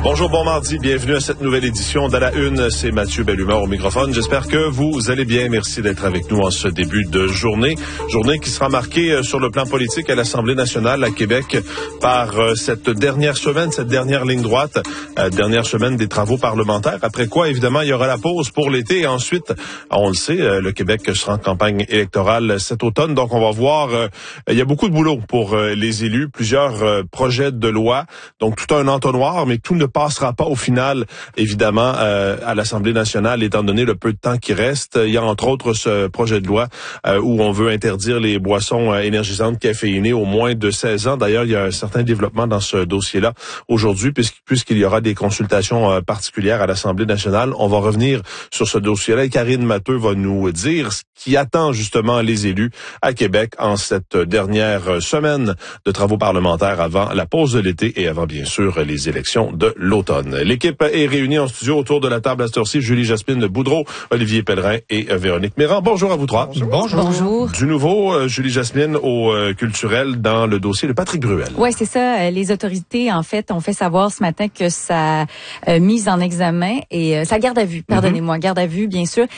Bonjour, bon mardi, bienvenue à cette nouvelle édition d'À la Une. C'est Mathieu Bellumeur au microphone. J'espère que vous allez bien. Merci d'être avec nous en ce début de journée. Journée qui sera marquée sur le plan politique à l'Assemblée nationale à Québec par cette dernière semaine, cette dernière ligne droite, dernière semaine des travaux parlementaires. Après quoi, évidemment, il y aura la pause pour l'été et ensuite, on le sait, le Québec sera en campagne électorale cet automne. Donc, on va voir, il y a beaucoup de boulot pour les élus, plusieurs projets de loi, donc tout un entonnoir, mais tout ne passera pas au final, évidemment, à l'Assemblée nationale, étant donné le peu de temps qui reste. Il y a entre autres ce projet de loi où on veut interdire les boissons énergisantes caféinées aux moins de 16 ans. D'ailleurs, il y a un certain développement dans ce dossier-là aujourd'hui, puisqu'il y aura des consultations particulières à l'Assemblée nationale. On va revenir sur ce dossier-là et Karine Matheux va nous dire ce qui attend justement les élus à Québec en cette dernière semaine de travaux parlementaires avant la pause de l'été et avant, bien sûr, les élections de l'automne. L'équipe est réunie en studio autour de la table à cette heure-ci. Julie-Jasmine Boudreau, Olivier Pellerin et Véronique Méran. Bonjour à vous trois. Bonjour. Bonjour. Du nouveau, Julie-Jasmine, au culturel dans le dossier de Patrick Bruel. Oui, c'est ça. Les autorités, en fait, ont fait savoir ce matin que sa mise en examen et sa garde à vue, pardonnez-moi, garde à vue, bien sûr,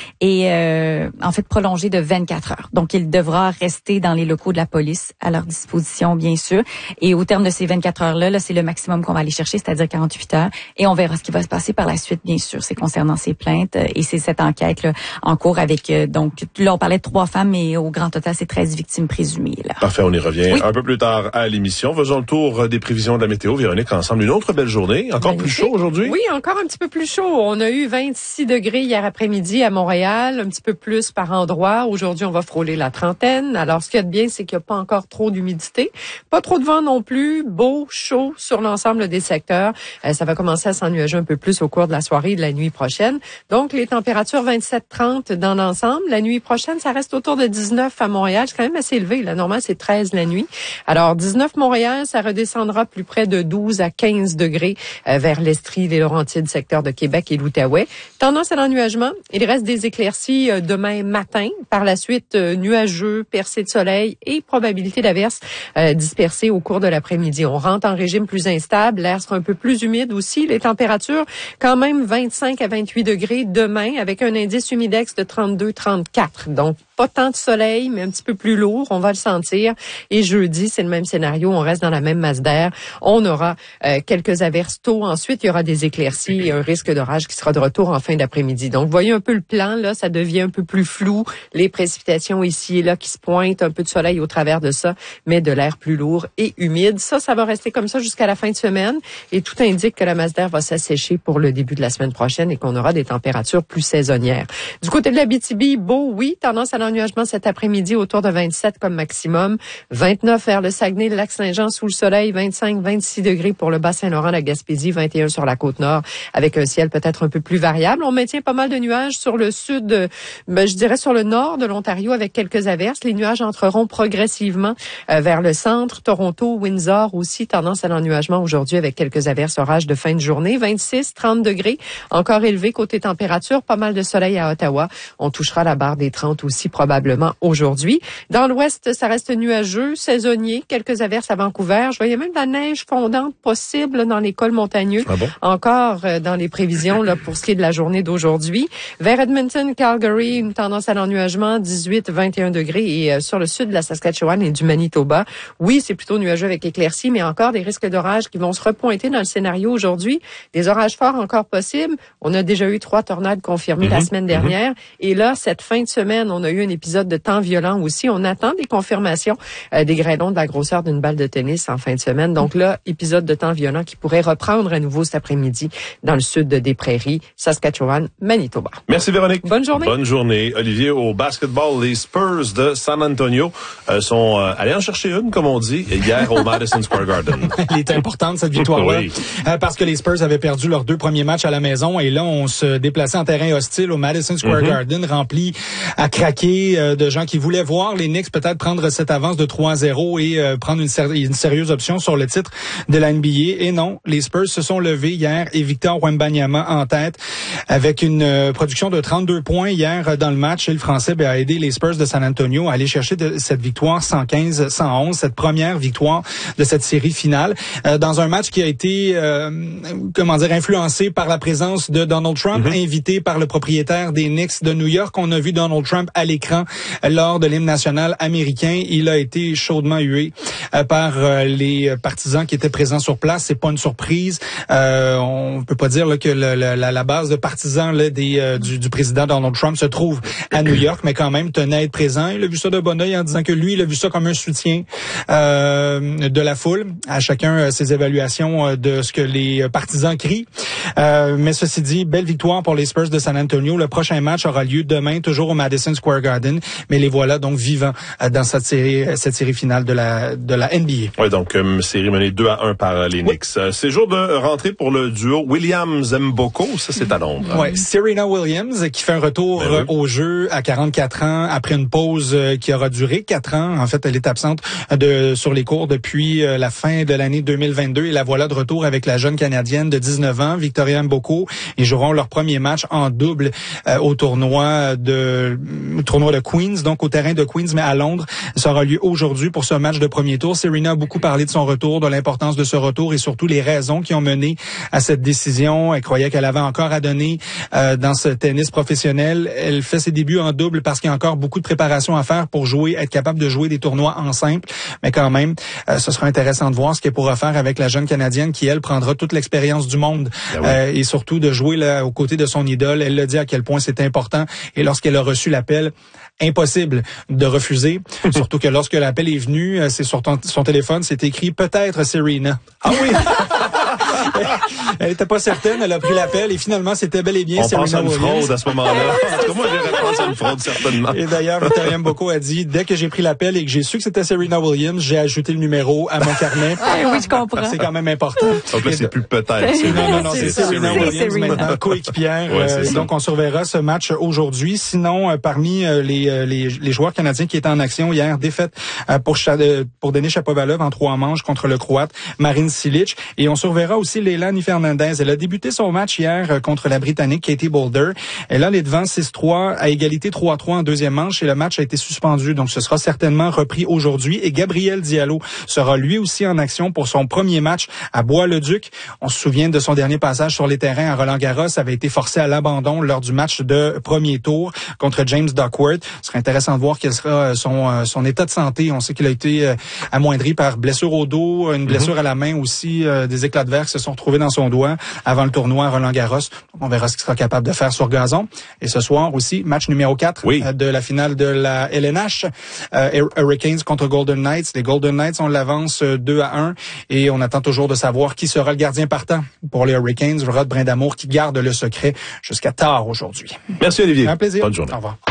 est en fait prolongée de 24 heures. Donc, il devra rester dans les locaux de la police à leur disposition, bien sûr. Et au terme de ces 24 heures-là, c'est le maximum qu'on va aller chercher, c'est-à-dire 48 heures. Et on verra ce qui va se passer par la suite, bien sûr. C'est concernant ces plaintes et c'est cette enquête là, en cours avec, donc, là, on parlait de 3 femmes, mais au grand total, c'est 13 victimes présumées. Là. Parfait, on y revient un peu plus tard à l'émission. Faisons le tour des prévisions de la météo. Véronique, ensemble, une autre belle journée. Encore plus chaud aujourd'hui? Oui, encore un petit peu plus chaud. On a eu 26 degrés hier après-midi à Montréal, un petit peu plus par endroit. Aujourd'hui, on va frôler la trentaine. Alors, ce qu'il y a de bien, c'est qu'il n'y a pas encore trop d'humidité. Pas trop de vent non plus. Beau, chaud sur l'ensemble des secteurs. Ça va commencer à s'ennuager un peu plus au cours de la soirée et de la nuit prochaine. Donc, les températures 27-30 dans l'ensemble. La nuit prochaine, ça reste autour de 19 à Montréal. C'est quand même assez élevé. Là, normalement, c'est 13 la nuit. Alors, 19 Montréal, ça redescendra plus près de 12 à 15 degrés vers l'Estrie, les Laurentides, secteur de Québec et l'Outaouais. Tendance à l'ennuagement. Il reste des éclaircies demain matin. Par la suite, nuageux, percées de soleil et probabilité d'averses dispersées au cours de l'après-midi. On rentre en régime plus instable. L'air sera un peu plus humide aussi. Les températures, quand même 25 à 28 degrés demain avec un indice humidex de 32-34. Donc, pas tant de soleil, mais un petit peu plus lourd. On va le sentir. Et jeudi, c'est le même scénario. On reste dans la même masse d'air. On aura quelques averses tôt. Ensuite, il y aura des éclaircies et un risque d'orage qui sera de retour en fin d'après-midi. Donc, voyez un peu le plan. Là, ça devient un peu plus flou. Les précipitations ici et là qui se pointent. Un peu de soleil au travers de ça, mais de l'air plus lourd et humide. Ça va rester comme ça jusqu'à la fin de semaine. Et tout indique que la masse d'air va s'assécher pour le début de la semaine prochaine et qu'on aura des températures plus saisonnières. Du côté de l'Abitibi, beau, oui. Tendance à l'ennuagement cet après-midi autour de 27 comme maximum. 29 vers le Saguenay, le Lac-Saint-Jean sous le soleil. 25, 26 degrés pour le Bas-Saint-Laurent, la Gaspésie. 21 sur la Côte-Nord avec un ciel peut-être un peu plus variable. On maintient pas mal de nuages sur le sud, je dirais sur le nord de l'Ontario avec quelques averses. Les nuages entreront progressivement vers le centre. Toronto, Windsor aussi, tendance à l'ennuagement aujourd'hui avec quelques averses orages de fin de journée. 26, 30 degrés, encore élevé côté température. Pas mal de soleil à Ottawa. On touchera la barre des 30 aussi probablement aujourd'hui. Dans l'ouest, ça reste nuageux, saisonnier. Quelques averses à Vancouver. Je voyais même de la neige fondante possible dans les cols montagneux. Ah bon? Encore dans les prévisions là pour ce qui est de la journée d'aujourd'hui. Vers Edmonton, Calgary, une tendance à l'ennuagement, 18, 21 degrés. Et sur le sud de la Saskatchewan et du Manitoba, oui, c'est plutôt nuageux avec éclaircies, mais encore des risques d'orage qui vont se repointer dans le scénario aujourd'hui. Des orages forts encore possibles. On a déjà eu 3 tornades confirmées la semaine dernière. Et là, cette fin de semaine, on a eu un épisode de temps violent aussi. On attend des confirmations des grêlons de la grosseur d'une balle de tennis en fin de semaine. Donc là, épisode de temps violent qui pourrait reprendre à nouveau cet après-midi dans le sud des Prairies, Saskatchewan, Manitoba. Merci Véronique. Bonne journée. Bonne journée. Olivier, au basketball, les Spurs de San Antonio sont allés en chercher une, comme on dit, hier au Madison Square Garden. Elle est importante, cette victoire-là, oui. parce que les Spurs avaient perdu leurs 2 premiers matchs à la maison et là, on se déplaçait en terrain hostile au Madison Square Garden, rempli à craquer et de gens qui voulaient voir les Knicks peut-être prendre cette avance de 3-0 et prendre une sérieuse option sur le titre de la NBA. Et non, les Spurs se sont levés hier et Victor Wembanyama en tête avec une production de 32 points hier dans le match. Et le Français a aidé les Spurs de San Antonio à aller chercher cette victoire 115-111, cette première victoire de cette série finale dans un match qui a été influencé par la présence de Donald Trump, invité par le propriétaire des Knicks de New York. On a vu Donald Trump à l'écran lors de l'hymne national américain. Il a été chaudement hué par les partisans qui étaient présents sur place. C'est pas une surprise. On peut pas dire là, que la base de partisans là, du président Donald Trump se trouve à New York, mais quand même tenait à être présent. Il a vu ça de bon oeil en disant que lui, il a vu ça comme un soutien de la foule. À chacun ses évaluations de ce que les partisans crient. Mais ceci dit, belle victoire pour les Spurs de San Antonio. Le prochain match aura lieu demain, toujours au Madison Square Garden. Mais les voilà donc vivants dans cette série finale de la NBA. Oui, donc série menée 2-1 par les Knicks. C'est jour de rentrée pour le duo Williams-Mboko. Ça, c'est à Londres. Oui, Serena Williams qui fait un retour au jeu à 44 ans après une pause qui aura duré 4 ans. En fait, elle est absente sur les cours depuis la fin de l'année 2022 et la voilà de retour avec la jeune Canadienne de 19 ans, Victoria Mboko. Ils joueront leur premier match en double au tournoi de Queens, donc au terrain de Queens, mais à Londres. Ça aura lieu aujourd'hui pour ce match de premier tour. Serena a beaucoup parlé de son retour, de l'importance de ce retour et surtout les raisons qui ont mené à cette décision. Elle croyait qu'elle avait encore à donner dans ce tennis professionnel. Elle fait ses débuts en double parce qu'il y a encore beaucoup de préparation à faire pour être capable de jouer des tournois en simple. Mais quand même, ce sera intéressant de voir ce qu'elle pourra faire avec la jeune Canadienne qui, elle, prendra toute l'expérience du monde et surtout de jouer là, aux côtés de son idole. Elle l'a dit à quel point c'était important et lorsqu'elle a reçu l'appel, impossible de refuser. Surtout que lorsque l'appel est venu, c'est sur son téléphone, c'est écrit peut-être Serena. Ah oui! Elle était pas certaine, elle a pris l'appel et finalement c'était bel et bien Serena Williams. On pense à une fraude à ce moment-là. En tout cas, moi j'irais penser à une fraude certainement. Et d'ailleurs, Victoria Mboko a dit dès que j'ai pris l'appel et que j'ai su que c'était Serena Williams, j'ai ajouté le numéro à mon carnet. Oui, je comprends. C'est quand même important. Donc là, c'est plus peut-être. Non, c'est Serena Williams maintenant, coéquipière. Donc on surveillera ce match aujourd'hui. Sinon, parmi les joueurs canadiens qui étaient en action hier, défaite pour Denis Shapovalov en 3 manches contre le Croate Marin Cilic. Et on surveillera aussi Leilani Fernandez. Elle a débuté son match hier contre la Britannique Katie Boulder. Elle est devant 6-3 à égalité 3-3 en deuxième manche et le match a été suspendu. Donc ce sera certainement repris aujourd'hui. Et Gabriel Diallo sera lui aussi en action pour son premier match à Bois-le-Duc. On se souvient de son dernier passage sur les terrains à Roland-Garros. Avait été forcé à l'abandon lors du match de premier tour contre James Duckworth. Ce serait intéressant de voir quel sera son état de santé. On sait qu'il a été amoindri par blessure au dos, une blessure à la main aussi, des éclats de verre qui se sont retrouvés dans son doigt avant le tournoi à Roland-Garros. On verra ce qu'il sera capable de faire sur gazon. Et ce soir aussi, match numéro 4 de la finale de la LNH. Hurricanes contre Golden Knights. Les Golden Knights, on l'avance 2-1 et on attend toujours de savoir qui sera le gardien partant pour les Hurricanes. Rod Brindamour qui garde le secret jusqu'à tard aujourd'hui. Merci Olivier. Un plaisir. Bonne journée. Au revoir.